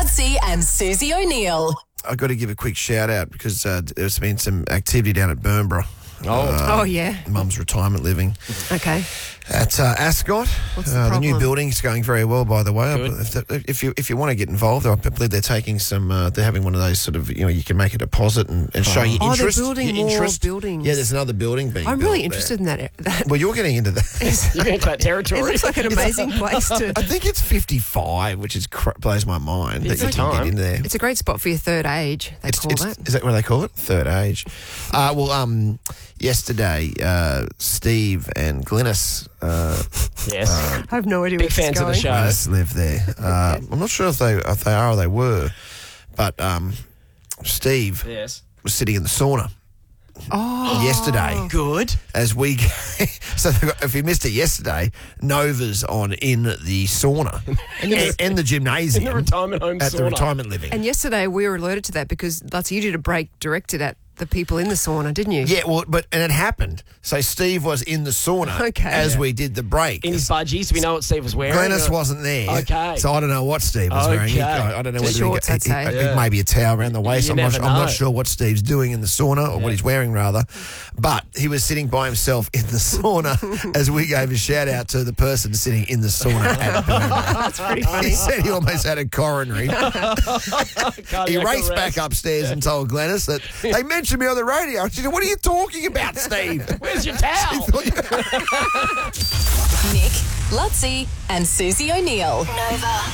Lutzi and Susie O'Neill. I've got to give a quick shout out because there's been some activity down at Burnborough. Oh, yeah. Mum's retirement living Okay. at Ascot. What's the the new problem? building's going very well, by the way. Good. If you want to get involved, I believe they're taking some. They're having one of those sort of you can make a deposit and show your Oh, interest. they're building your more interest. buildings. Yeah, there's another building being. I'm built really there. interested in that. Well, you're getting into that. You're into that territory. It looks like an amazing place to... I think it's 55, which is blows my mind It's that you a can time. get into there. It's a great spot for your third age, they call that. Is that what they call it? Third age. Yesterday, Steve and Glynis Yes. I have no idea Big where this fans is of the going. show. Glynis live there. I'm not sure if they are or they were, but Steve Yes. was sitting in the sauna yesterday. Good. As we, so if you missed it yesterday, Nova's on in the sauna and the gymnasium In the retirement home at the sauna. retirement living. And yesterday we were alerted to that because, Lutz, you did a break directed at the people in the sauna, didn't you? Yeah, well, and it happened. So Steve was in the sauna Okay. as we did the break. In his budgies, we know what Steve was wearing. Glennis wasn't there. Okay. So I don't know what Steve was wearing. Okay. I don't know Just whether shorts, I'd say. maybe a towel around the waist. You I'm never not know. sure what Steve's doing in the sauna or what he's wearing, rather. But he was sitting by himself in the sauna as we gave a shout out to the person sitting in the sauna at Burnborough. That's pretty funny. He said he almost had a coronary. He Cardiac raced arrest. back upstairs and told Glennis that they mentioned me on the radio. She said, "What are you talking about, Steve?" Where's your towel? Nick, Lutzi and Susie O'Neill. Nova.